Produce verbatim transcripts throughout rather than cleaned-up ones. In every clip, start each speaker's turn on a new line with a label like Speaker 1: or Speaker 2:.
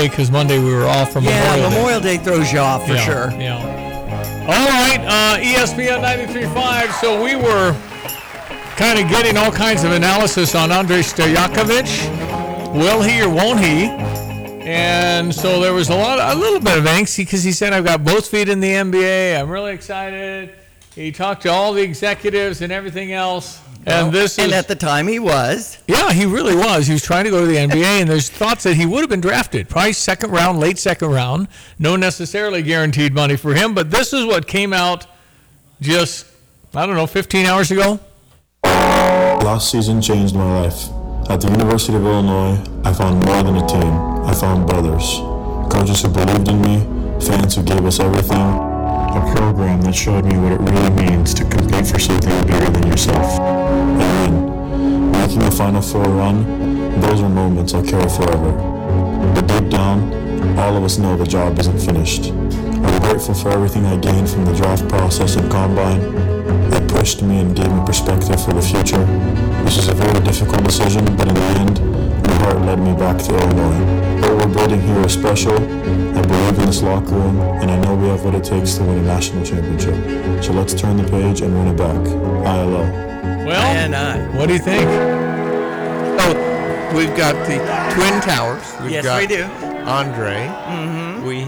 Speaker 1: because Monday we were off from
Speaker 2: yeah,
Speaker 1: Memorial Day.
Speaker 2: Memorial Day throws you off for
Speaker 1: yeah,
Speaker 2: sure.
Speaker 1: Yeah. All right, uh, E S P N ninety-three point five. So we were kind of getting all kinds of analysis on Andrei Stojakovic. Will he or won't he? And so there was a lot, a little bit of angst because he said, "I've got both feet in the N B A. I'm really excited." He talked to all the executives and everything else.
Speaker 2: Well,
Speaker 1: and this
Speaker 2: and
Speaker 1: is,
Speaker 2: at the time he was.
Speaker 1: Yeah, he really was. He was trying to go to the N B A, and there's thoughts that he would have been drafted. Probably second round, late second round. No necessarily guaranteed money for him, but this is what came out just, I don't know, fifteen hours ago.
Speaker 3: Last season changed my life. At the University of Illinois, I found more than a team. I found brothers. Coaches who believed in me, fans who gave us everything, a program that showed me what it really means to compete for something bigger than yourself. And then, making a Final Four run, those are moments I'll carry forever. But deep down, all of us know the job isn't finished. I'm grateful for everything I gained from the draft process and combine. It pushed me and gave me perspective for the future. This is a very difficult decision, but in the end, my heart led me back to Illinois. What we're building here is special. I believe in this locker room, and I know we have what it takes to win a national championship. So let's turn the page and win it back. I L O.
Speaker 1: Well,
Speaker 2: And I.
Speaker 1: what do you think?
Speaker 4: Oh, we've got the Twin Towers. We've
Speaker 2: Yes,
Speaker 4: got
Speaker 2: we do.
Speaker 4: Andre. Mm-hmm. We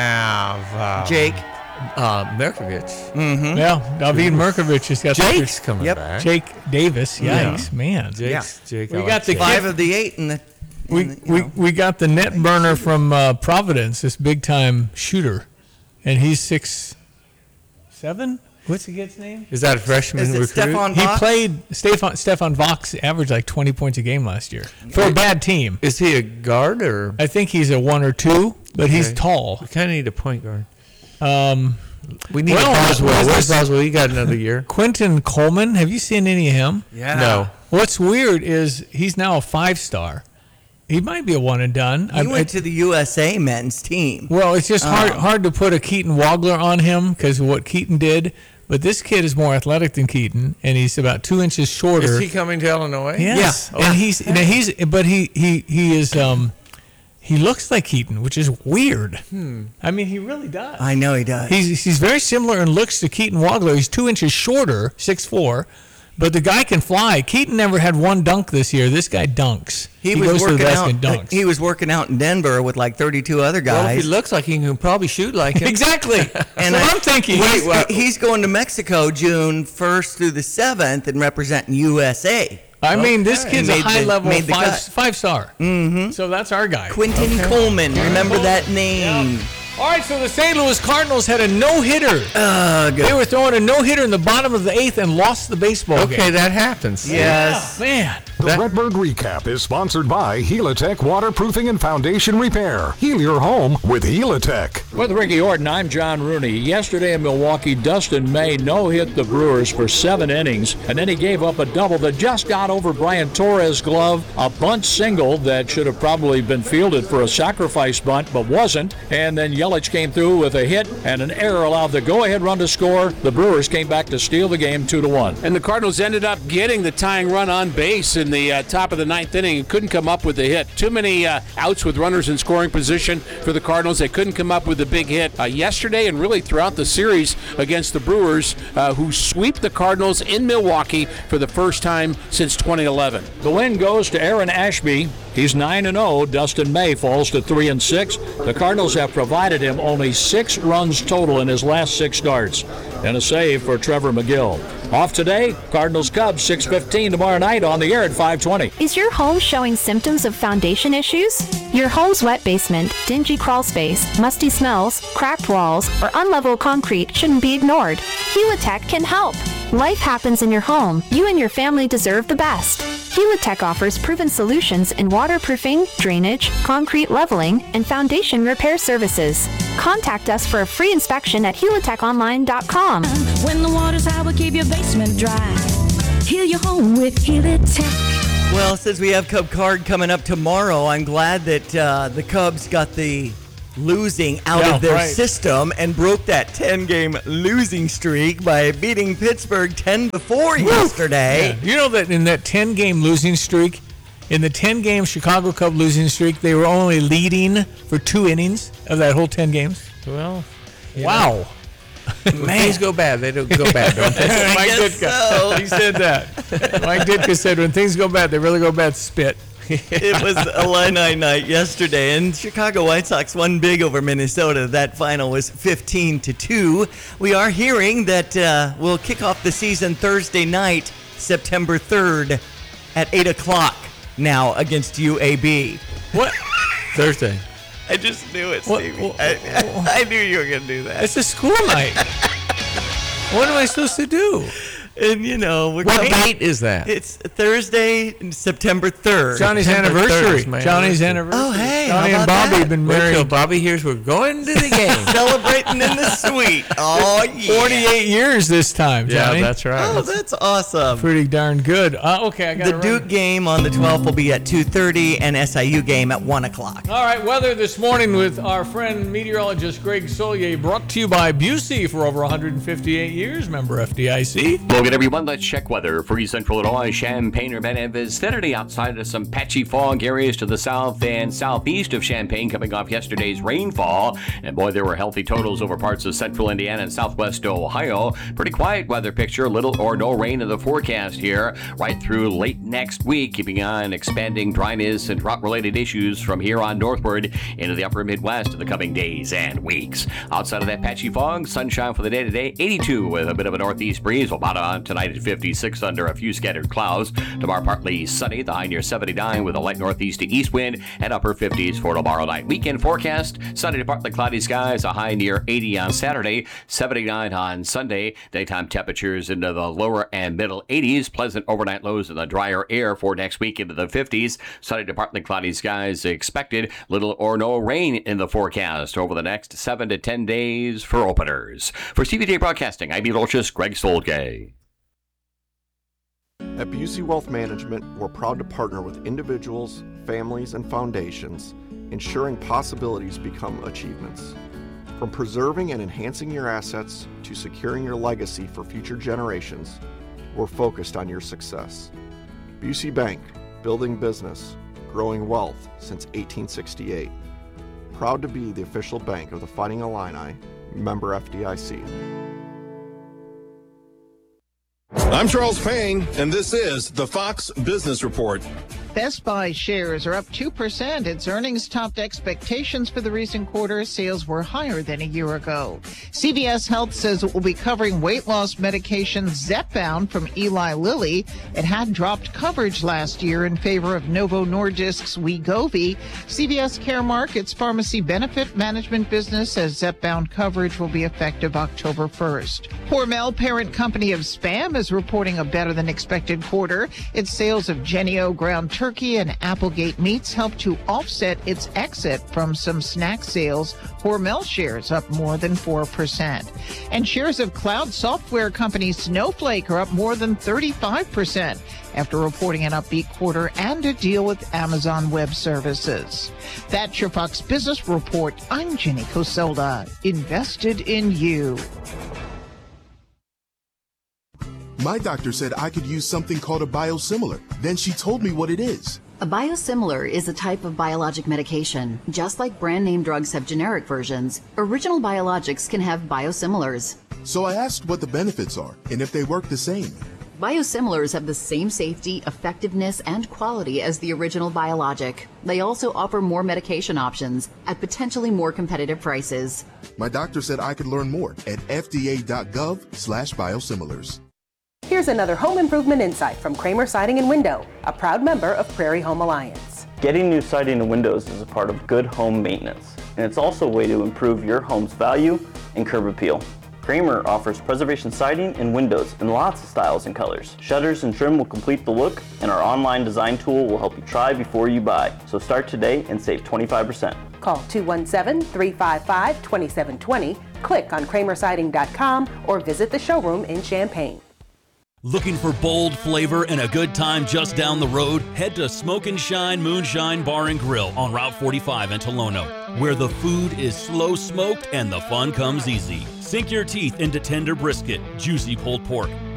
Speaker 4: have uh,
Speaker 2: Jake.
Speaker 4: uh, Merkovich.
Speaker 1: Yeah, David Merkovich has got
Speaker 4: Jake's
Speaker 1: the,
Speaker 4: coming
Speaker 2: Yep.
Speaker 4: back.
Speaker 1: Jake Davis.
Speaker 4: Yeah.
Speaker 1: Yikes, man.
Speaker 4: Jake's, Jake.
Speaker 1: We
Speaker 4: I like
Speaker 1: got the
Speaker 4: Jake.
Speaker 2: Five of the eight in the. in
Speaker 1: We,
Speaker 2: the, you
Speaker 1: we
Speaker 2: know.
Speaker 1: we got the net burner from uh, Providence, this big time shooter, and he's six seven. What's the kid's name?
Speaker 4: Is that a freshman
Speaker 2: Is it
Speaker 4: recruit?
Speaker 2: Stefan
Speaker 1: He
Speaker 2: Vox?
Speaker 1: played Stefan Stefan Vox averaged like twenty points a game last year for a bad team.
Speaker 4: Is he a guard or?
Speaker 1: I think he's a one or two, but he's
Speaker 4: Okay.
Speaker 1: tall.
Speaker 4: We kind of need a point guard.
Speaker 1: Um,
Speaker 4: We need
Speaker 1: Well,
Speaker 4: a Boswell.
Speaker 1: what's
Speaker 4: Where's
Speaker 1: this-
Speaker 4: Boswell? He got another year.
Speaker 1: Quentin Coleman, have you seen any of him?
Speaker 2: Yeah.
Speaker 4: No.
Speaker 1: What's weird is he's now a five star. He might be a one and done.
Speaker 2: He
Speaker 1: I-
Speaker 2: went
Speaker 1: I-
Speaker 2: to the U S A men's team.
Speaker 1: Well, it's just hard
Speaker 2: Oh.
Speaker 1: hard to put a Keaton Wagler on him because of what Keaton did. But this kid is more athletic than Keaton, and he's about two inches shorter.
Speaker 4: Is he coming to Illinois?
Speaker 1: Yes,
Speaker 2: Yeah.
Speaker 1: and he's now he's but he he he is um he looks like Keaton, which is weird. Hmm. I mean, he really does.
Speaker 2: I know he does.
Speaker 1: He's he's very similar in looks to Keaton Wagler. He's two inches shorter, six four, but the guy can fly. Keaton never had one dunk this year. This guy dunks.
Speaker 2: he,
Speaker 1: goes
Speaker 2: was
Speaker 1: to the
Speaker 2: working
Speaker 1: basket
Speaker 2: out.
Speaker 1: and dunks.
Speaker 2: He was working out in Denver with like thirty-two other
Speaker 4: Well, if
Speaker 2: guys.
Speaker 4: he looks like he can probably shoot like him.
Speaker 1: Exactly.
Speaker 2: and
Speaker 1: so
Speaker 2: I-
Speaker 1: I'm thinking.
Speaker 2: Wait,
Speaker 1: he's-
Speaker 2: wait, he's going to Mexico June first through the seventh and representing U S A.
Speaker 1: I mean, this
Speaker 4: Okay.
Speaker 1: kid's
Speaker 2: Made
Speaker 1: a high
Speaker 2: the-
Speaker 1: level
Speaker 2: made the
Speaker 1: five
Speaker 2: cut.
Speaker 1: five star. Mm-hmm. So that's our guy.
Speaker 2: Quentin Coleman, remember that name?
Speaker 1: All right, so the Saint Louis Cardinals had a no-hitter.
Speaker 2: Uh,
Speaker 1: They were throwing a no-hitter in the bottom of the eighth and lost the baseball
Speaker 4: Okay,
Speaker 1: game.
Speaker 4: that happens.
Speaker 2: yes.
Speaker 1: Man.
Speaker 5: The
Speaker 4: That-
Speaker 5: Redbird Recap is sponsored by Helitech Waterproofing and Foundation Repair. Heal your home with Helitech.
Speaker 6: With Ricky Orton, I'm John Rooney. Yesterday in Milwaukee, Dustin May no-hit the Brewers for seven innings, and then he gave up a double that just got over Brian Torres' glove, a bunt single that should have probably been fielded for a sacrifice bunt, but wasn't, and then Yelich came through with a hit, and an error allowed the go-ahead run to score. The Brewers came back to steal the game two to one.
Speaker 7: And the Cardinals ended up getting the tying run on base in the uh, top of the ninth inning and couldn't come up with a hit. Too many uh, outs with runners in scoring position for the Cardinals. They couldn't come up with a big hit uh, yesterday and really throughout the series against the Brewers, uh, who sweep the Cardinals in Milwaukee for the first time since twenty eleven.
Speaker 6: The win goes to Aaron Ashby. He's nine and oh. Dustin May falls to three and six. The Cardinals have provided him only six runs total in his last six starts, and a save for Trevor McGill. Off today, Cardinals Cubs six fifteen tomorrow night on the air at five twenty.
Speaker 8: Is your home showing symptoms of foundation issues? Your home's wet basement, dingy crawl space, musty smells, cracked walls, or unlevel concrete shouldn't be ignored. Helitech can help. Life happens in your home. You and your family deserve the best. Helitech offers proven solutions in waterproofing, drainage, concrete leveling, and foundation repair services. Contact us for a free inspection at helitech online dot com.
Speaker 9: When the water's high, we'll keep your basement dry. Heal your home with Helitech.
Speaker 2: Well, since we have Cub Card coming up tomorrow, I'm glad that uh, the Cubs got the losing out
Speaker 1: Yeah,
Speaker 2: of their
Speaker 1: right.
Speaker 2: system and broke that ten-game losing streak by beating Pittsburgh ten to four yesterday.
Speaker 1: Yeah. You know that in that ten-game losing streak, In the ten-game Chicago Cub losing streak, they were only leading for two innings of that whole ten games.
Speaker 4: Well,
Speaker 1: Wow.
Speaker 4: when things go bad, they don't go bad, don't they?
Speaker 1: Mike
Speaker 2: guess
Speaker 1: Ditka.
Speaker 2: so.
Speaker 1: He said that. Mike Ditka said when things go bad, they really go bad. Spit.
Speaker 2: It was Illini night yesterday, and Chicago White Sox won big over Minnesota. That final was fifteen to two. We are hearing that uh, we'll kick off the season Thursday night, September third, at eight o'clock now against U A B.
Speaker 1: What?
Speaker 4: Thursday.
Speaker 2: I just knew it,
Speaker 1: What-
Speaker 2: Stevie.
Speaker 1: what-
Speaker 2: I, I knew you were going to do that.
Speaker 1: It's a school night. What am I supposed to do?
Speaker 2: And, you know, we're
Speaker 4: What
Speaker 2: going
Speaker 4: date is that?
Speaker 2: It's Thursday, September third.
Speaker 1: Johnny's
Speaker 4: September
Speaker 1: anniversary.
Speaker 4: third is my
Speaker 1: Johnny's
Speaker 4: anniversary.
Speaker 1: anniversary.
Speaker 2: Oh, hey,
Speaker 1: Johnny
Speaker 2: how
Speaker 1: and
Speaker 2: about
Speaker 1: Bobby
Speaker 2: that?
Speaker 1: have been
Speaker 4: Wait till
Speaker 1: married
Speaker 4: Bobby hears we're going to the game.
Speaker 2: Celebrating in the suite. Oh, yeah.
Speaker 1: forty-eight years this time,
Speaker 4: Yeah,
Speaker 1: Johnny.
Speaker 4: that's right.
Speaker 2: Oh, that's awesome.
Speaker 1: Pretty darn good. Uh, okay, I got
Speaker 2: The Duke game on the twelfth will be at two thirty, and S I U game at one o'clock.
Speaker 1: All right, weather this morning with our friend meteorologist Greg Solier, brought to you by Busey for over one hundred fifty-eight years, member F D I C.
Speaker 10: Look at everyone. Let's check weather for East Central Illinois, Champaign, Urbana, and vicinity outside of some patchy fog areas to the south and southeast of Champaign coming off yesterday's rainfall. And boy, there were healthy totals over parts of central Indiana and southwest Ohio. Pretty quiet weather picture, little or no rain in the forecast here right through late next week, keeping on expanding dryness and drought-related issues from here on northward into the upper Midwest in the coming days and weeks. Outside of that patchy fog, sunshine for the day today, eighty-two with a bit of a northeast breeze. We'll bottom out tonight at fifty-six under a few scattered clouds. Tomorrow partly sunny, the high near seventy-nine with a light northeast to east wind and upper fifties for tomorrow night. Weekend forecast, sunny to partly cloudy skies, a high near eighty on Saturday, seventy-nine on Sunday. Daytime temperatures into the lower and middle eighties. Pleasant overnight lows in the drier air for next week into the fifties. Sunny to partly cloudy skies expected. Little or no rain in the forecast over the next seven to ten days for openers. For C B J Broadcasting, I'm meteorologist Greg Solgay.
Speaker 11: At Busey Wealth Management, we're proud to partner with individuals, families, and foundations, ensuring possibilities become achievements. From preserving and enhancing your assets to securing your legacy for future generations, we're focused on your success. Busey Bank, building business, growing wealth since eighteen sixty-eight. Proud to be the official bank of the Fighting Illini, member F D I C.
Speaker 12: I'm Charles Payne, and this is the Fox Business Report.
Speaker 13: Best Buy shares are up two percent. Its earnings topped expectations for the recent quarter. Sales were higher than a year ago. C V S Health says it will be covering weight loss medication Zepbound from Eli Lilly. It had dropped coverage last year in favor of Novo Nordisk's Wegovy. C V S Caremark, its pharmacy benefit management business, says Zepbound coverage will be effective October first. Hormel, parent company of Spam, is reporting a better than expected quarter. Its sales of Jennie-O ground turkey and Applegate meats helped to offset its exit from some snack sales. Hormel shares up more than four percent. And shares of cloud software company Snowflake are up more than thirty-five percent after reporting an upbeat quarter and a deal with Amazon Web Services. That's your Fox Business Report. I'm Jenny Coselda. Invested in you.
Speaker 14: My doctor said I could use something called a biosimilar. Then she told me what it is.
Speaker 15: A biosimilar is a type of biologic medication. Just like brand name drugs have generic versions, original biologics can have biosimilars.
Speaker 14: So I asked what the benefits are and if they work the same.
Speaker 15: Biosimilars have the same safety, effectiveness, and quality as the original biologic. They also offer more medication options at potentially more competitive prices.
Speaker 14: My doctor said I could learn more at fda.gov slash biosimilars.
Speaker 16: Here's another home improvement insight from Kramer Siding and Window, a proud member of Prairie Home Alliance.
Speaker 17: Getting new siding and windows is a part of good home maintenance, and it's also a way to improve your home's value and curb appeal. Kramer offers preservation siding and windows in lots of styles and colors. Shutters and trim will complete the look, and our online design tool will help you try before you buy. So start today and save twenty-five percent.
Speaker 16: Call two one seven, three five five, two seven two zero, click on kramer siding dot com, or visit the showroom in Champaign.
Speaker 18: Looking for bold flavor and a good time just down the road? Head to Smoke and Shine Moonshine Bar and Grill on Route forty-five in Tolono, where the food is slow smoked and the fun comes easy. Sink your teeth into tender brisket, juicy pulled pork,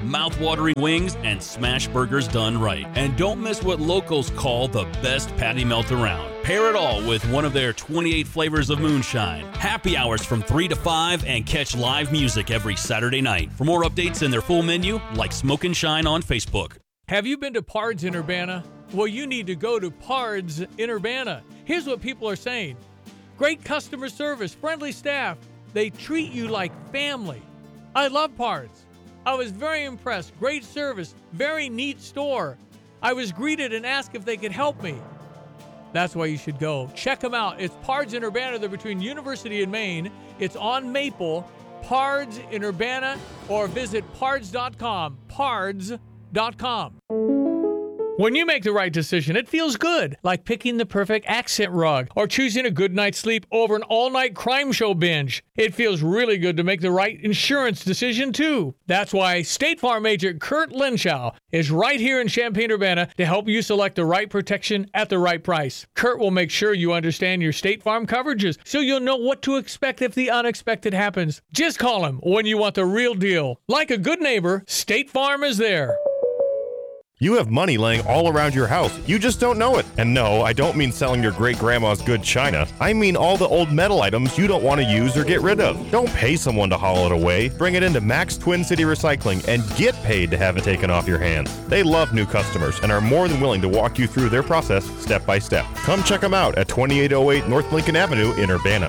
Speaker 18: mouth-watering wings, and smash burgers done right. And don't miss what locals call the best patty melt around. Pair it all with one of their twenty-eight flavors of moonshine. Happy hours from three to five and catch live music every Saturday night. For more updates and their full menu, like Smoke and Shine on Facebook.
Speaker 1: Have you been to Pards in Urbana? Well, you need to go to Pards in Urbana. Here's what people are saying. Great customer service, friendly staff. They treat you like family. I love Pards. I was very impressed. Great service, very neat store. I was greeted and asked if they could help me. That's why you should go. Check them out. It's Pards in Urbana. They're between University and Maine. It's on Maple. Pards in Urbana, or visit pards dot com. pards dot com. When you make the right decision, it feels good, like picking the perfect accent rug or choosing a good night's sleep over an all-night crime show binge. It feels really good to make the right insurance decision, too. That's why State Farm agent Kurt Lenschow is right here in Champaign-Urbana to help you select the right protection at the right price. Kurt will make sure you understand your State Farm coverages so you'll know what to expect if the unexpected happens. Just call him when you want the real deal. Like a good neighbor, State Farm is there.
Speaker 19: You have money laying all around your house. You just don't know it. And no, I don't mean selling your great-grandma's good china. I mean all the old metal items you don't want to use or get rid of. Don't pay someone to haul it away. Bring it into Max Twin City Recycling and get paid to have it taken off your hands. They love new customers and are more than willing to walk you through their process step by step. Come check them out at twenty-eight oh eight North Lincoln Avenue in Urbana.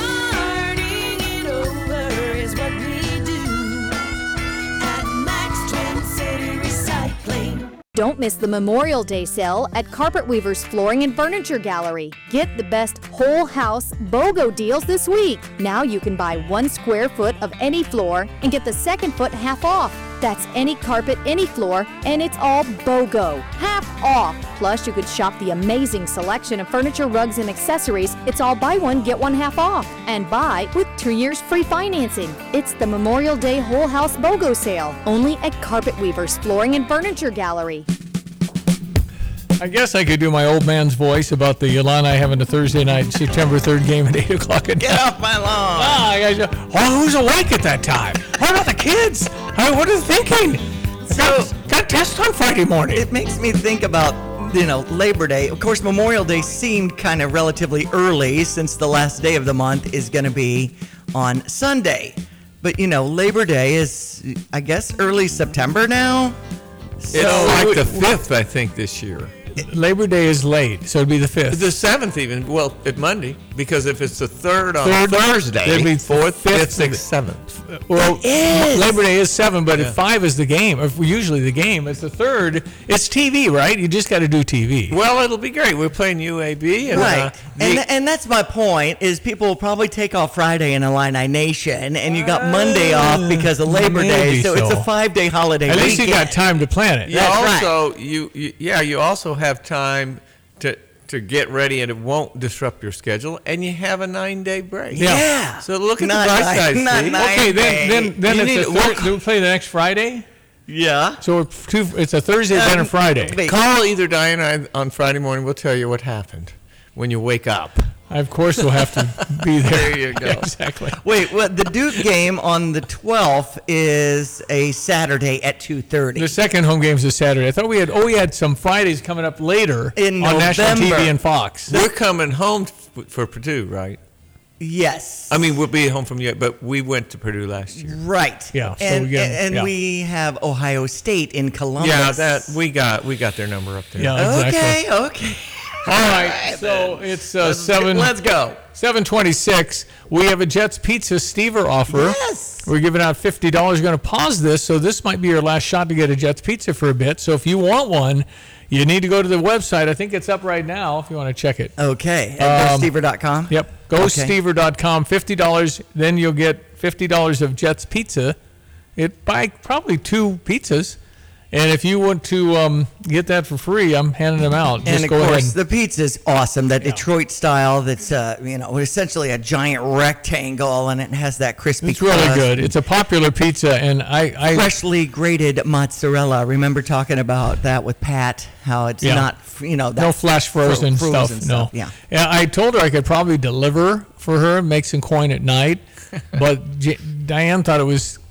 Speaker 20: Don't miss the Memorial Day sale at Carpet Weavers Flooring and Furniture Gallery. Get the best whole house BOGO deals this week. Now you can buy one square foot of any floor and get the second foot half off. That's any carpet, any floor, and it's all BOGO, half off. Plus, you could shop the amazing selection of furniture, rugs, and accessories. It's all buy one, get one half off. And buy with two years free financing. It's the Memorial Day Whole House BOGO sale, only at Carpet Weavers Flooring and Furniture Gallery.
Speaker 1: I guess I could do my old man's voice about the Illini having a Thursday night September third game at eight o'clock at night.
Speaker 2: Get off my lawn.
Speaker 1: Ah, I guys, oh, who's awake at that time? What about the kids? I, what are they thinking?
Speaker 2: So,
Speaker 1: got, got tests on Friday morning.
Speaker 2: It makes me think about, you know, Labor Day. Of course, Memorial Day seemed kind of relatively early since the last day of the month is going to be on Sunday. But, you know, Labor Day is, I guess, early September now.
Speaker 4: So, it's like the fifth, I think, this year.
Speaker 1: Labor Day is late, so it'd be the fifth.
Speaker 4: The seventh even, well, at Monday, because if it's the third on
Speaker 1: third,
Speaker 4: Thursday,
Speaker 1: it'd be
Speaker 4: fourth,
Speaker 1: fifth,
Speaker 4: fifth, sixth, seventh.
Speaker 1: Well,
Speaker 2: is.
Speaker 1: Labor Day is seven, but
Speaker 4: Yeah.
Speaker 1: if five is the game, if usually the game, it's the third, it's T V, right? You just got to do T V.
Speaker 4: Well, it'll be great. We're playing U A B. And,
Speaker 2: Right.
Speaker 4: uh,
Speaker 2: and
Speaker 4: the-
Speaker 2: and that's my point, is people will probably take off Friday in Illini Nation, and you got Monday off because of Labor Day,
Speaker 1: maybe
Speaker 2: so, it's
Speaker 1: so.
Speaker 2: a five-day holiday
Speaker 1: At least you
Speaker 2: weekend.
Speaker 1: got time to plan it.
Speaker 4: you
Speaker 2: That's
Speaker 4: also, you, you, yeah, you also have time to to get ready, and it won't disrupt your schedule, and you have a nine-day break.
Speaker 1: Yeah.
Speaker 2: Yeah.
Speaker 4: So look at
Speaker 2: Not
Speaker 4: the bright
Speaker 2: nine-
Speaker 4: side,
Speaker 2: not
Speaker 4: Steve.
Speaker 2: nine
Speaker 1: Okay, then then then
Speaker 4: You
Speaker 1: it's
Speaker 4: need
Speaker 1: a
Speaker 4: to
Speaker 1: thir-
Speaker 4: work-
Speaker 1: do we play the next Friday?
Speaker 2: Yeah.
Speaker 1: So it's, two, it's a Thursday, then a
Speaker 2: Um,
Speaker 1: Friday.
Speaker 2: wait.
Speaker 4: Call either Diane and I on Friday morning. We'll tell you what happened when you wake up.
Speaker 1: I, of course, will have to be there.
Speaker 4: There you go.
Speaker 1: Exactly.
Speaker 2: Wait, well, the Duke game on the twelfth is a Saturday at two thirty.
Speaker 1: The second home game's this Saturday. I thought we had, oh, we had some Fridays coming up later
Speaker 2: In
Speaker 1: on national T V
Speaker 2: November.
Speaker 1: and Fox.
Speaker 4: We're coming home f- for Purdue, right?
Speaker 2: Yes.
Speaker 4: I mean, we'll be home from you, but we went to Purdue last year.
Speaker 2: Right.
Speaker 1: Yeah, so
Speaker 2: and
Speaker 1: we get-
Speaker 2: and
Speaker 1: yeah.
Speaker 2: we have Ohio State in Columbus.
Speaker 4: Yeah, that we got we got their number up there.
Speaker 1: Yeah, exactly.
Speaker 2: Okay, okay.
Speaker 1: All right, so it's uh,
Speaker 2: Let's-
Speaker 1: seven.
Speaker 2: let's go.
Speaker 1: Seven twenty-six. We have a Jets Pizza Stever offer.
Speaker 2: Yes.
Speaker 1: We're giving out fifty dollars. Going to pause this, so this might be your last shot to get a Jets Pizza for a bit. So if you want one, you need to go to the website. I think it's up right now. If you want to check it.
Speaker 2: Okay. At
Speaker 1: Um,
Speaker 2: go stever dot com.
Speaker 1: Yep. Go stever dot com. Fifty dollars. Then you'll get fifty dollars of Jets Pizza. It buy probably two pizzas. And if you want to um, get that for free, I'm handing them out. Just
Speaker 2: And of
Speaker 1: go ahead.
Speaker 2: course, the pizza's awesome. That Detroit style. That's uh, you know, essentially a giant rectangle, and it has that crispy.
Speaker 1: It's really
Speaker 2: crust.
Speaker 1: good. It's a popular pizza, and I, I
Speaker 2: Freshly grated mozzarella. Remember talking about that with Pat? How it's
Speaker 1: Yeah.
Speaker 2: not, you know, that
Speaker 1: no flash frozen,
Speaker 2: fro-
Speaker 1: stuff.
Speaker 2: frozen
Speaker 1: No.
Speaker 2: Yeah.
Speaker 1: Yeah, I told her I could probably deliver for her, make some coin at night, but J- Diane thought it was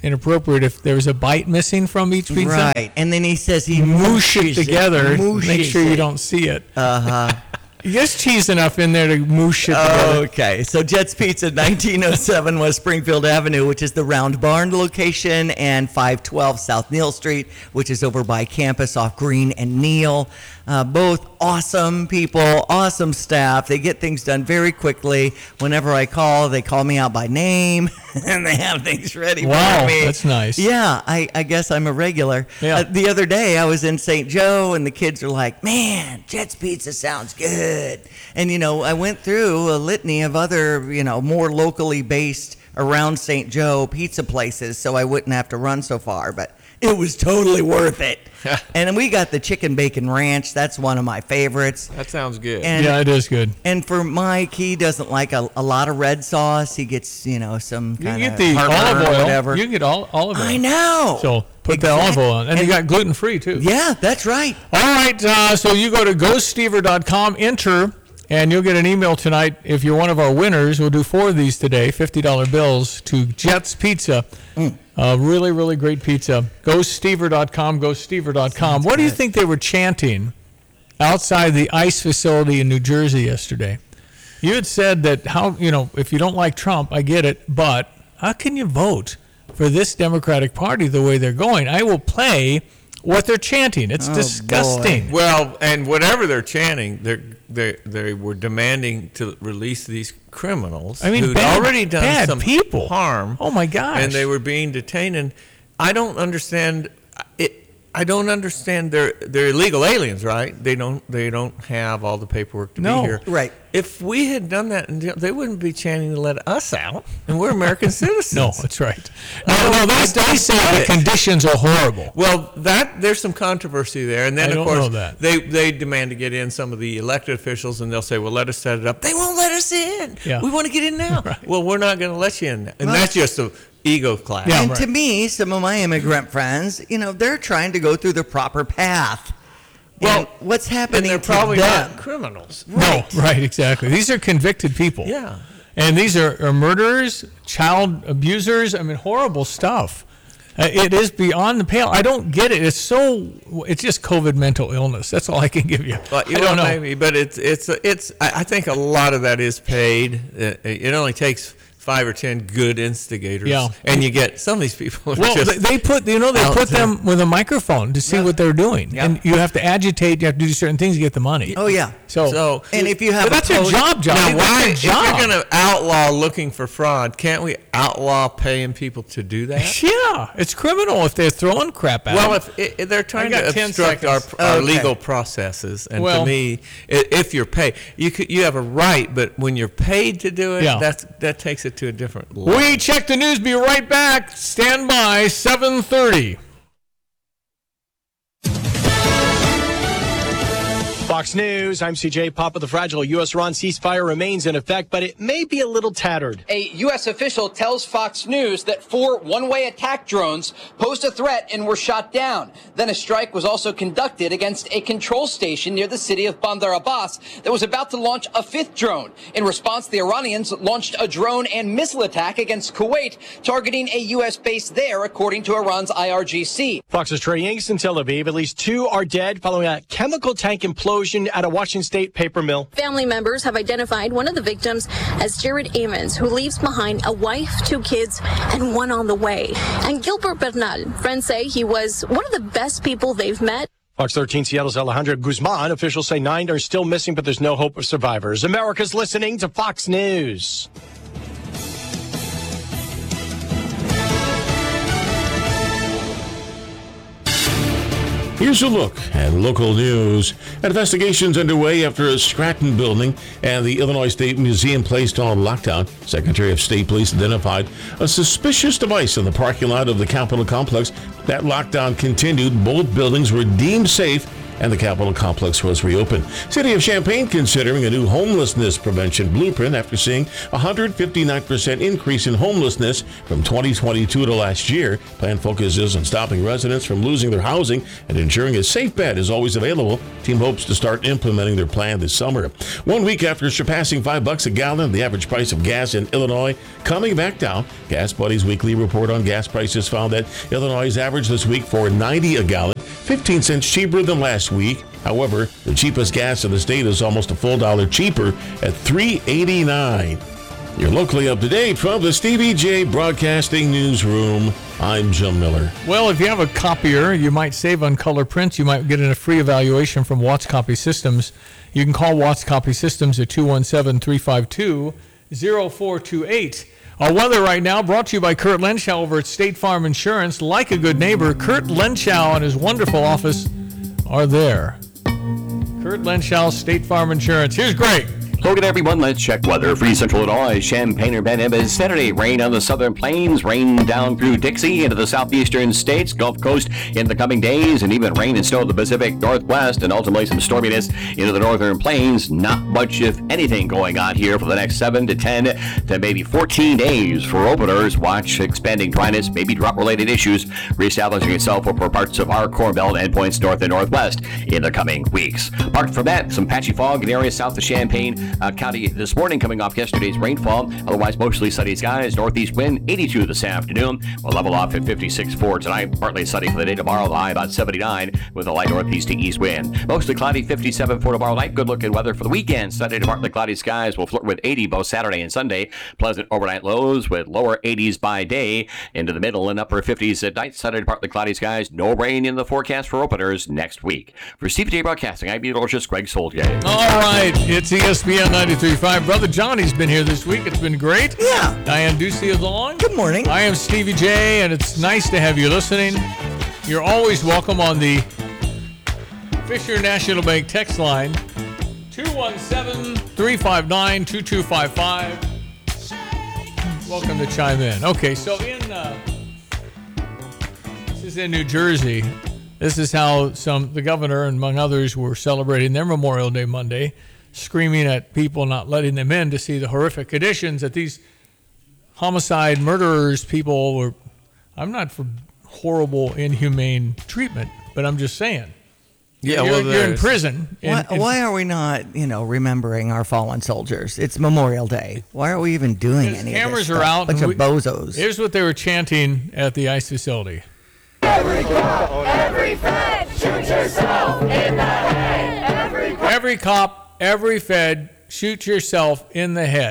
Speaker 1: inappropriate if there was a bite missing from each pizza.
Speaker 2: Right, and then he says he
Speaker 1: moosh it
Speaker 2: mooshes
Speaker 1: together.
Speaker 2: mooshes
Speaker 1: Make sure you
Speaker 2: it.
Speaker 1: don't see it.
Speaker 2: Uh-huh.
Speaker 1: There's cheese enough in there to moosh it together.
Speaker 2: Okay, so Jet's Pizza, nineteen oh seven West Springfield Avenue, which is the Round Barn location, and five twelve South Neal Street, which is over by campus off Green and Neal. Uh, both awesome people, awesome staff. They get things done very quickly. Whenever I call, they call me out by name, and they have things ready
Speaker 1: Wow,
Speaker 2: for me.
Speaker 1: that's nice.
Speaker 2: Yeah, I, I guess I'm a regular.
Speaker 1: Yeah.
Speaker 2: Uh, the other day, I was in Saint Joe, and the kids are like, man, Jet's Pizza sounds good. And, you know, I went through a litany of other, you know, more locally based around Saint Joe pizza places, so I wouldn't have to run so far. But it was totally worth it. And then we got the chicken bacon ranch. That's one of my favorites.
Speaker 4: That sounds good.
Speaker 2: And,
Speaker 1: Yeah, it is good.
Speaker 2: And for Mike, he doesn't like a, a lot of red sauce. He gets, you know, some
Speaker 1: You can
Speaker 2: kind
Speaker 1: get
Speaker 2: of
Speaker 1: the
Speaker 2: heartburn
Speaker 1: olive
Speaker 2: or
Speaker 1: oil.
Speaker 2: whatever.
Speaker 1: You can get all, olive oil.
Speaker 2: I know.
Speaker 1: So put the
Speaker 2: Exact-
Speaker 1: olive oil on. And,
Speaker 2: and-
Speaker 1: you got gluten-free, too.
Speaker 2: Yeah, that's right.
Speaker 1: All right, uh, so you go to go stever dot com, enter, and you'll get an email tonight. If you're one of our winners, we'll do four of these today, fifty dollar bills to Jet's Pizza.
Speaker 2: Mm.
Speaker 1: Uh, really, really great pizza. go stever dot com, go stever dot com. What do you think they were chanting outside the ICE facility in New Jersey yesterday? You had said that, how you know, if you don't like Trump, I get it, but how can you vote for this Democratic Party the way they're going? I will play what they're chanting. It's
Speaker 2: Oh,
Speaker 1: disgusting.
Speaker 4: Well, and whatever they're chanting, they they they were demanding to release these criminals
Speaker 1: I mean,
Speaker 4: who'd
Speaker 1: bad-
Speaker 4: already done
Speaker 1: bad
Speaker 4: some
Speaker 1: people.
Speaker 4: harm.
Speaker 1: Oh, my gosh.
Speaker 4: And they were being detained. And I don't understand it. I don't understand. They're they're illegal aliens, right? They don't they don't have all the paperwork to
Speaker 1: No.
Speaker 4: be here.
Speaker 2: Right.
Speaker 4: If we had done that, they wouldn't be chanting to let us out, and we're American citizens.
Speaker 1: No, that's right. No, no, they, they say the conditions are horrible.
Speaker 4: Well, that there's some controversy there, and then
Speaker 1: I
Speaker 4: of
Speaker 1: don't
Speaker 4: course
Speaker 1: know that.
Speaker 4: they they demand to get in some of the elected officials, and they'll say, "Well, let us set it up." They won't let us in.
Speaker 1: Yeah.
Speaker 4: We want to get in now. Well, we're not going to let you in, and
Speaker 2: Well-
Speaker 4: that's just a ego clash.
Speaker 1: Yeah,
Speaker 2: and
Speaker 1: right.
Speaker 2: to me, some of my immigrant friends, you know, they're trying to go through the proper path.
Speaker 4: Well,
Speaker 2: And what's
Speaker 4: and
Speaker 2: happening
Speaker 4: they're
Speaker 2: to
Speaker 4: probably
Speaker 2: them?
Speaker 4: not criminals.
Speaker 1: No, right, exactly. These are convicted people.
Speaker 4: Yeah.
Speaker 1: And these are, are murderers, child abusers. I mean, horrible stuff. Uh, it is beyond the pale. I don't get it. It's so, it's just COVID mental illness. That's all I can give you.
Speaker 4: Well, you
Speaker 1: I don't
Speaker 4: know,
Speaker 1: know.
Speaker 4: maybe, but it's it's it's. I I think a lot of that is paid. It, it only takes five or ten good instigators,
Speaker 1: Yeah.
Speaker 4: and you get some of these people. Are
Speaker 1: Well,
Speaker 4: just
Speaker 1: they, they put, you know, they
Speaker 4: out
Speaker 1: put
Speaker 4: there.
Speaker 1: them with a microphone to see what they're doing.
Speaker 2: Yeah.
Speaker 1: And you have to agitate, you have to do certain things to get the money.
Speaker 2: Oh, yeah.
Speaker 1: So,
Speaker 4: So,
Speaker 2: And if you have
Speaker 1: but
Speaker 2: a
Speaker 1: that's their
Speaker 2: post-
Speaker 1: job, John.
Speaker 4: Now,
Speaker 1: That's
Speaker 4: why,
Speaker 1: their
Speaker 4: if
Speaker 1: job.
Speaker 4: you're going to outlaw looking for fraud, can't we outlaw paying people to do that?
Speaker 1: Yeah, it's criminal if they're throwing crap at
Speaker 4: Well,
Speaker 1: them.
Speaker 4: if it, they're trying
Speaker 1: I
Speaker 4: to
Speaker 1: got ten
Speaker 4: obstruct our,
Speaker 1: seconds.
Speaker 4: our
Speaker 2: Okay.
Speaker 4: legal processes, and
Speaker 1: Well-
Speaker 4: to me, i- if you're paid, you could, you have a right, but when you're paid to do it,
Speaker 1: Yeah.
Speaker 4: that's that takes it to a different level.
Speaker 1: We check the news. Be right back. Stand by. seven thirty.
Speaker 21: Fox News, I'm C J Papa. The fragile U S-Iran ceasefire remains in effect, but it may be a little tattered.
Speaker 22: A U S official tells Fox News that four one-way attack drones posed a threat and were shot down. Then a strike was also conducted against a control station near the city of Bandar Abbas that was about to launch a fifth drone. In response, the Iranians launched a drone and missile attack against Kuwait, targeting a U S base there, according to Iran's I R G C.
Speaker 21: Fox's Trey Yanks in Tel Aviv. At least two are dead following a chemical tank implosion at a Washington State paper mill.
Speaker 23: Family members have identified one of the victims as Jared Amons, who leaves behind a wife, two kids, and one on the way. And Gilbert Bernal, friends say he was one of the best people they've met.
Speaker 21: Fox thirteen Seattle's Alejandro Guzman. Officials say nine are still missing, but there's no hope of survivors. America's listening to Fox News.
Speaker 24: Here's a look at local news. Investigations underway after a Stratton building and the Illinois State Museum placed on lockdown. Secretary of State Police identified a suspicious device in the parking lot of the Capitol complex. That lockdown continued. Both buildings were deemed safe and the Capitol complex was reopened. City of Champaign considering a new homelessness prevention blueprint after seeing a one hundred fifty-nine percent increase in homelessness from twenty twenty-two to last year. Plan focuses on stopping residents from losing their housing and ensuring a safe bed is always available. Team hopes to start implementing their plan this summer. One week after surpassing five bucks a gallon, the average price of gas in Illinois coming back down. Gas Buddy's weekly report on gas prices found that Illinois' average this week for ninety a gallon, fifteen cents cheaper than last week. However, the cheapest gas in the state is almost a full dollar cheaper at three eighty-nine. You're locally up to date from the Stevie J Broadcasting Newsroom. I'm Jim Miller.
Speaker 1: Well, if you have a copier, you might save on color prints. You might get a free evaluation from Watts Copy Systems. You can call Watts Copy Systems at two one seven, three five two, zero four two eight. Our weather right now brought to you by Kurt Lenschow over at State Farm Insurance. Like a good neighbor, Kurt Lenschow and his wonderful office are there. Kurt Lenschow, State Farm Insurance. Here's Greg.
Speaker 10: Look at everyone. Let's check weather for Central Illinois. Champaign or Ben Nevis. Saturday, rain on the southern plains, rain down through Dixie into the southeastern states, Gulf Coast in the coming days, and even rain and snow in the Pacific Northwest, and ultimately some storminess into the northern plains. Not much, if anything, going on here for the next seven to ten to maybe fourteen days for openers. Watch expanding dryness, maybe drought-related issues reestablishing itself over parts of our Corn Belt and points north and northwest in the coming weeks. Apart from that, some patchy fog in areas south of Champaign Uh, County this morning, coming off yesterday's rainfall. Otherwise, mostly sunny skies. Northeast wind, eighty-two this afternoon. We'll level off at fifty-six for tonight. Partly sunny for the day tomorrow. The high about seventy-nine with a light northeast to east wind. Mostly cloudy, fifty-seven for tomorrow night. Good looking weather for the weekend. Sunday to partly cloudy skies. We'll flirt with eighty both Saturday and Sunday. Pleasant overnight lows with lower eighties by day into the middle and upper fifties at night. Sunday to partly cloudy skies. No rain in the forecast for openers next week. For Stevie J Broadcasting, I'm meteorologist Greg Solgate.
Speaker 1: All right, it's E S P N ninety-three point five. Brother Johnny's been here this week. It's been great.
Speaker 2: Yeah.
Speaker 1: Diane Ducey is along.
Speaker 2: Good morning.
Speaker 1: I am Stevie J, and it's nice to have you listening. You're always welcome on the Fisher National Bank text line, two one seven, three five nine, two two five five. Welcome to chime in. Okay, so in uh, this is in New Jersey. This is how some the governor, among others, were celebrating their Memorial Day Monday, screaming at people not letting them in to see the horrific conditions that these homicide murderers, people were. I'm not for horrible, inhumane treatment, but I'm just saying.
Speaker 2: Yeah,
Speaker 1: you're,
Speaker 2: well,
Speaker 1: you're in prison.
Speaker 2: Why,
Speaker 1: in, in,
Speaker 2: why are we not, you know, remembering our fallen soldiers? It's Memorial Day. Why are we even doing any
Speaker 1: cameras
Speaker 2: of this
Speaker 1: are
Speaker 2: stuff?
Speaker 1: out.
Speaker 2: Bunch
Speaker 1: and
Speaker 2: of
Speaker 1: we-
Speaker 2: bozos.
Speaker 1: Here's what they were chanting at the ICE facility.
Speaker 3: Every cop, every fed, shoot yourself in the head. Every
Speaker 1: Every cop, every fed, shoot yourself in the head.